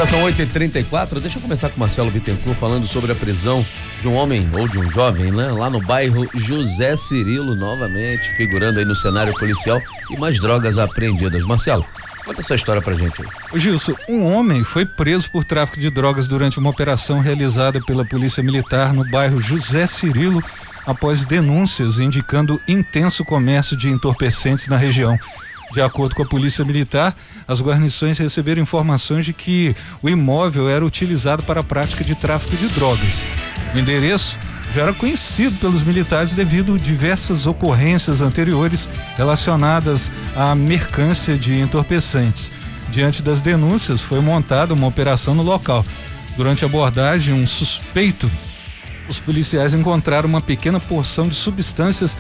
Agora são 8h34, deixa eu começar com o Marcelo Bittencourt falando sobre a prisão de um homem ou de um jovem, né? Lá no bairro José Cirilo, novamente, figurando aí no cenário policial e mais drogas apreendidas. Marcelo, conta essa história pra gente aí. Ô Gilson, um homem foi preso por tráfico de drogas durante uma operação realizada pela Polícia Militar no bairro José Cirilo, após denúncias indicando intenso comércio de entorpecentes na região. De acordo com a Polícia Militar, as guarnições receberam informações de que o imóvel era utilizado para a prática de tráfico de drogas. O endereço já era conhecido pelos militares devido a diversas ocorrências anteriores relacionadas à mercância de entorpecentes. Diante das denúncias, foi montada uma operação no local. Durante a abordagem, os policiais encontraram uma pequena porção de substâncias